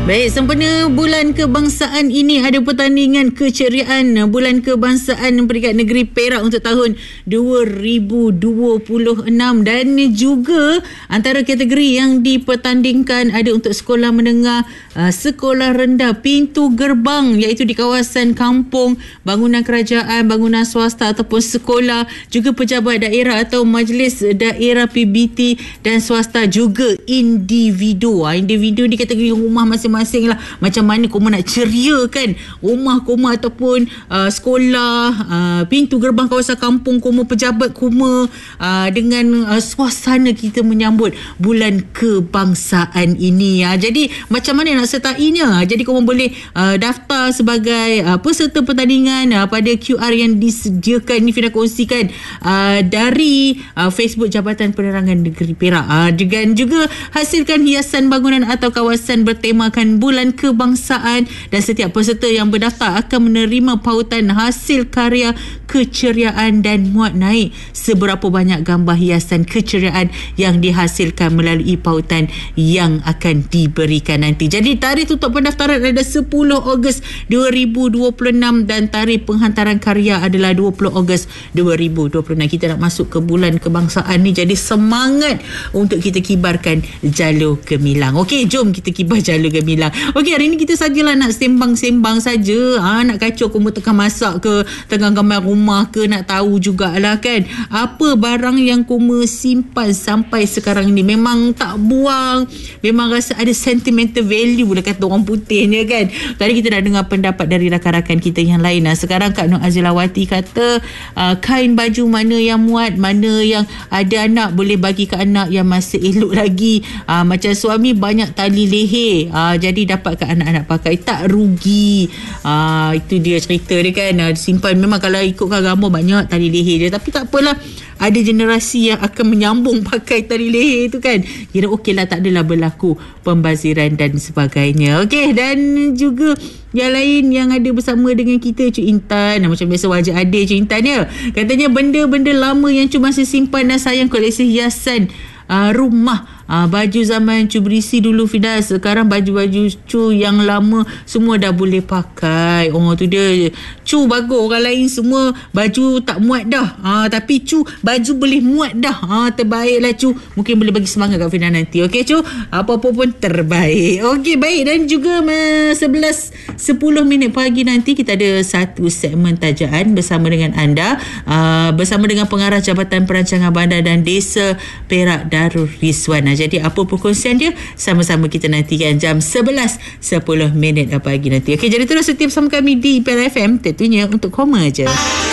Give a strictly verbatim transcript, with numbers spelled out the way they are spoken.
Baik, sempena Bulan Kebangsaan ini ada pertandingan keceriaan Bulan Kebangsaan Peringkat Negeri Perak untuk tahun dua ribu dua puluh enam, dan juga antara kategori yang dipertandingkan ada untuk sekolah menengah, sekolah rendah, pintu gerbang iaitu di kawasan kampung, bangunan kerajaan, bangunan swasta ataupun sekolah, juga pejabat daerah atau majlis daerah P B T dan swasta, juga individu. Individu di kategori rumah masing-masing lah. Macam mana koma nak ceria kan rumah koma ataupun uh, sekolah, uh, pintu gerbang kawasan kampung koma, pejabat koma, uh, dengan uh, suasana kita menyambut Bulan Kebangsaan ini. Uh, jadi macam mana nak sertainya? Jadi koma boleh uh, daftar sebagai uh, peserta pertandingan uh, pada Q R yang disediakan ni, Fina kongsikan uh, dari uh, Facebook Jabatan Penerangan Negeri Perak. Uh, dan juga hasilkan hiasan bangunan atau kawasan bertemakan Bulan Kebangsaan, dan setiap peserta yang berdaftar akan menerima pautan hasil karya keceriaan dan muat naik seberapa banyak gambar hiasan keceriaan yang dihasilkan melalui pautan yang akan diberikan nanti. Jadi tarikh tutup pendaftaran ada sepuluh Ogos dua ribu dua puluh enam dan tarikh penghantaran karya adalah dua puluh Ogos dua ribu dua puluh enam. Kita nak masuk ke Bulan Kebangsaan ni, jadi semangat untuk kita kibarkan jalur gemilang. Okey, jom kita kibar jalur gemilang. Okey, hari ni kita sajalah nak sembang-sembang saja. Ha, nak kacau koma tengah masak ke, tengah gambar rumah ke, nak tahu jugalah kan apa barang yang koma simpan sampai sekarang ni. Memang tak buang, memang rasa ada sentimental value lah kata orang putihnya kan. Tadi kita dah dengar pendapat dari rakan-rakan kita yang lain. Nah, sekarang Kak Nur Azilawati kata uh, kain baju mana yang muat, mana yang ada anak boleh bagi ke anak yang masih elok lagi. Uh, macam suami banyak tali leher, uh, jadi dapat ke anak-anak pakai, tak rugi. uh, Itu dia cerita dia kan. uh, Simpan, memang kalau ikutkan gambar banyak tali leher dia, tapi tak apalah, ada generasi yang akan menyambung pakai tali leher tu kan. Kira okey lah, tak adalah berlaku pembaziran dan sebagainya. Okey, dan juga yang lain yang ada bersama dengan kita, Cik Intan. Macam biasa wajah ada Cik Intan ya. Katanya benda-benda lama yang Cu masih simpan dan sayang, koleksi hiasan uh, rumah. Uh, baju zaman Cu berisi dulu Fida, sekarang baju-baju Cu yang lama semua dah boleh pakai. Oh tu dia, Cu bagus, orang lain semua baju tak muat dah, uh, tapi Cu baju boleh muat dah. uh, Terbaiklah Cu, mungkin boleh bagi semangat kat Fida nanti. Okey Cu, apa-apa pun terbaik. Okey, baik. Dan juga uh, sebelas sepuluh minit pagi nanti kita ada satu segmen tajaan bersama dengan anda, uh, bersama dengan Pengarah Jabatan Perancangan Bandar dan Desa Perak, Darul Rizwan. Jadi apa perkongsian dia, sama-sama kita nantikan jam sebelas sepuluh minit pagi nanti. Okey, jadi terus setia bersama kami di Perak F M, tentunya untuk koma je.